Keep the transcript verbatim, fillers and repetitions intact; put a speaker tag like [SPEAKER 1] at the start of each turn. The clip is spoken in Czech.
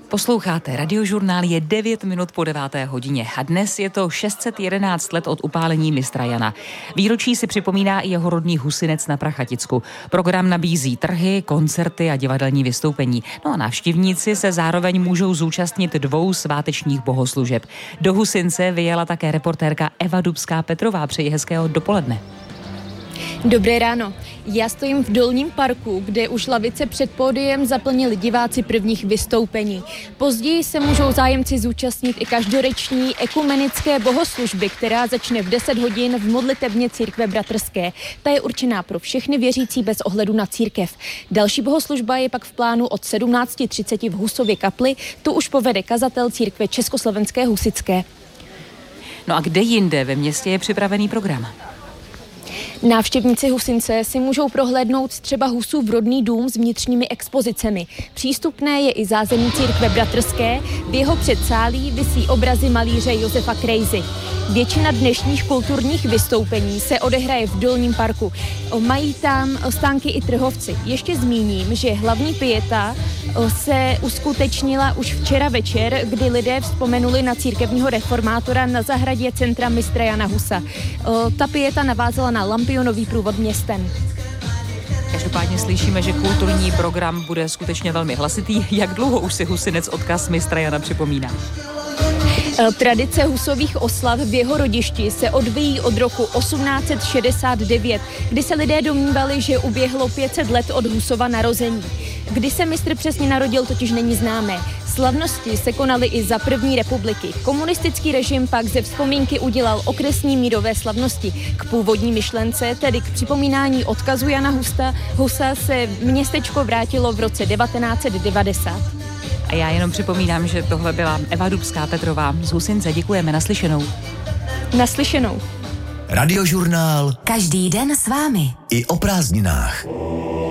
[SPEAKER 1] Posloucháte Radiožurnál, je devět minut po deváté hodině a dnes je to šest set jedenáct let od upálení mistra Jana. Výročí si připomíná i jeho rodný Husinec na Prachaticku. Program nabízí trhy, koncerty a divadelní vystoupení. No a návštěvníci se zároveň můžou zúčastnit dvou svátečních bohoslužeb. Do Husince vyjela také reportérka Eva Dubská-Petrová. Přeji hezkého dopoledne.
[SPEAKER 2] Dobré ráno. Já stojím v Dolním parku, kde už lavice před pódiem zaplnili diváci prvních vystoupení. Později se můžou zájemci zúčastnit i každoroční ekumenické bohoslužby, která začne v deset hodin v modlitebně církve bratrské. Ta je určená pro všechny věřící bez ohledu na církev. Další bohoslužba je pak v plánu od sedmnáct třicet v Husově kapli, tu už povede kazatel církve Československé husitské.
[SPEAKER 1] No a kde jinde ve městě je připravený program?
[SPEAKER 2] Návštěvníci Husince si můžou prohlédnout třeba Husův rodný dům s vnitřními expozicemi. Přístupné je i zázemí církve bratrské, v jeho předsálí visí obrazy malíře Josefa Krejzy. Většina dnešních kulturních vystoupení se odehraje v Dolním parku. Mají tam stánky i trhovci. Ještě zmíním, že hlavní pieta se uskutečnila už včera večer, kdy lidé vzpomenuli na církevního reformátora na zahradě centra mistra Jana Husa. Ta pieta navázala na lampionový průvod městem.
[SPEAKER 1] Každopádně slyšíme, že kulturní program bude skutečně velmi hlasitý. Jak dlouho už si Husinec odkaz mistra Jana připomíná?
[SPEAKER 2] Tradice Husových oslav v jeho rodišti se odvíjí od roku osmnáct set šedesát devět, kdy se lidé domnívali, že uběhlo pět set let od Husova narození. Kdy se mistr přesně narodil, totiž není známé. Slavnosti se konaly i za první republiky. Komunistický režim pak ze vzpomínky udělal okresní mírové slavnosti. K původní myšlence, tedy k připomínání odkazu Jana Husta, Husa, se městečko vrátilo v roce devatenáct set devadesát.
[SPEAKER 1] A já jenom připomínám, že tohle byla Eva Dubská-Petrová z Husince. Děkujeme, naslyšenou.
[SPEAKER 2] Naslyšenou.
[SPEAKER 3] Radiožurnál.
[SPEAKER 4] Každý den s vámi.
[SPEAKER 3] I o prázdninách.